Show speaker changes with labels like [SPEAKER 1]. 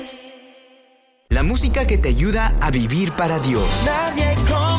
[SPEAKER 1] La música que te ayuda a vivir para Dios.
[SPEAKER 2] Nadie